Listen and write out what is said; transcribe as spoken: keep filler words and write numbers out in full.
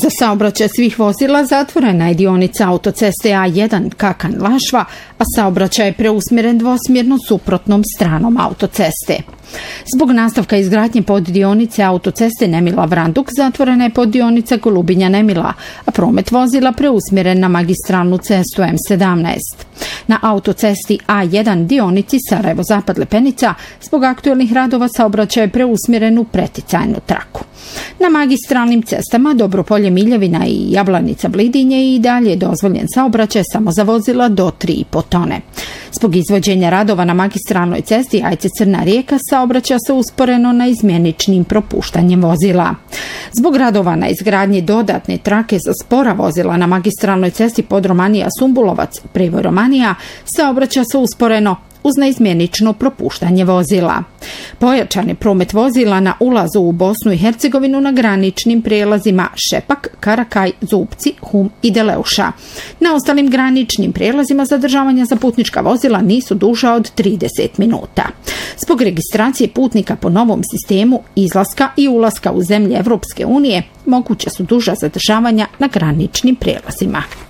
Za saobraćaj svih vozila zatvorena je dionica autoceste A jedan Kakan-Lašva, a saobraćaj je preusmjeren dvosmjerno suprotnom stranom autoceste. Zbog nastavka izgradnje poddionice autoceste Nemila-Vranduk zatvorena je poddionica Golubinja-Nemila, a promet vozila preusmjeren na magistralnu cestu M sedamnaest. Na autocesti A jedan dionici Sarajevo-Zapad-Lepenica zbog aktuelnih radova saobraćaj je preusmjeren u preticajnu traku. Na magistralnim cestama Dobropolje-Miljevina i Jablanica-Blidinje i dalje je dozvoljen saobraćaj samo za vozila do tri i po tone. Zbog izvođenja radova na magistralnoj cesti Ajce-Crna Rijeka saobraća se usporeno na izmjeničnim propuštanjem vozila. Zbog radova na izgradnji dodatne trake za spora vozila na magistralnoj cesti Podromanija-Sumbulovac, Privoj-Romanija, saobraća se usporeno uz neizmjenično propuštanje vozila. Pojačan je promet vozila na ulazu u Bosnu i Hercegovinu na graničnim prijelazima Šepak, Karakaj, Zupci, Hum i Deleuša. Na ostalim graničnim prijelazima zadržavanja za putnička vozila nisu duža od trideset minuta. Zbog registracije putnika po novom sistemu izlaska i ulaska u zemlje Evropske unije moguća su duža zadržavanja na graničnim prijelazima.